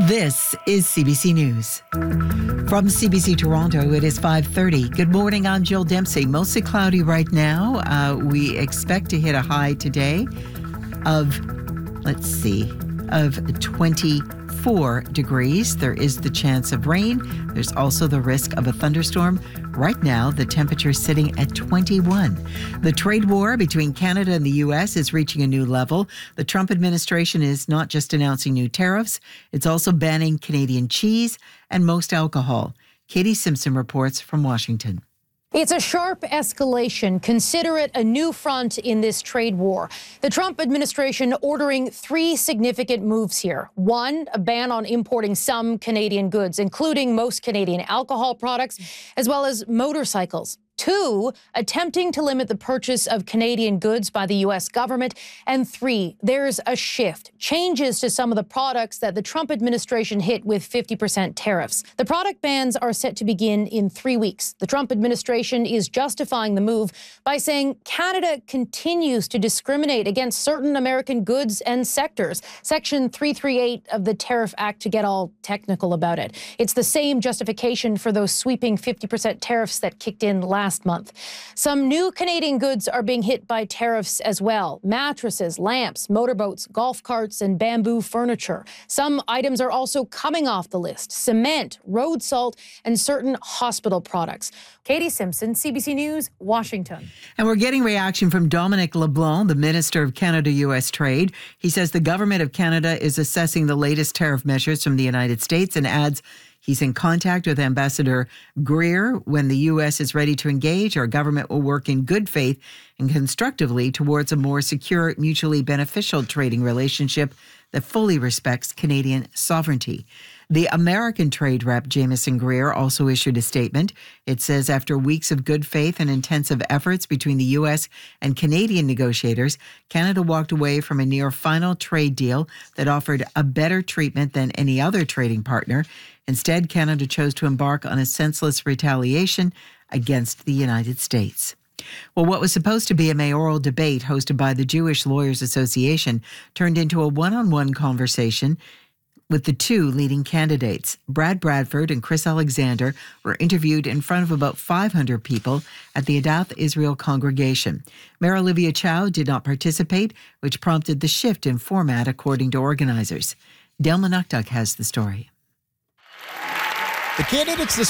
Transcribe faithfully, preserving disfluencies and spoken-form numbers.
This is C B C News. From C B C Toronto, it is five thirty. Good morning, I'm Jill Dempsey. Mostly cloudy right now. Uh, we expect to hit a high today of, let's see, of twenty-four degrees. There is the chance of rain. There's also the risk of a thunderstorm. Right now, the temperature is sitting at twenty-one. The trade war between Canada and the U S is reaching a new level. The Trump administration is not just announcing new tariffs, it's also banning Canadian cheese and most alcohol. Katie Simpson reports from Washington. It's a sharp escalation. Consider it a new front in this trade war. The Trump administration ordering three significant moves here. One, a ban on importing some Canadian goods, including most Canadian alcohol products, as well as motorcycles. Two, attempting to limit the purchase of Canadian goods by the U S government. And three, there's a shift, changes to some of the products that the Trump administration hit with fifty percent tariffs. The product bans are set to begin in three weeks. The Trump administration is justifying the move by saying Canada continues to discriminate against certain American goods and sectors. Section three thirty-eight of the Tariff Act, to get all technical about it. It's the same justification for those sweeping fifty percent tariffs that kicked in last month. Some new Canadian goods are being hit by tariffs as well. Mattresses, lamps, motorboats, golf carts, and bamboo furniture. Some items are also coming off the list. Cement, road salt, and certain hospital products. Katie Simpson, C B C News, Washington. And we're getting reaction from Dominic LeBlanc, the Minister of Canada-U S Trade. He says the government of Canada is assessing the latest tariff measures from the United States and adds he's in contact with Ambassador Greer. When the U S is ready to engage, our government will work in good faith and constructively towards a more secure, mutually beneficial trading relationship that fully respects Canadian sovereignty. The American trade rep, Jamieson Greer, also issued a statement. It says after weeks of good faith and intensive efforts between the U S and Canadian negotiators, Canada walked away from a near final trade deal that offered a better treatment than any other trading partner. Instead, Canada chose to embark on a senseless retaliation against the United States. Well, what was supposed to be a mayoral debate hosted by the Jewish Lawyers Association turned into a one-on-one conversation with the two leading candidates. Brad Bradford and Chris Alexander were interviewed in front of about five hundred people at the Adath Israel congregation. Mayor Olivia Chow did not participate, which prompted the shift in format, according to organizers. Del Manukduk has the story. The candidates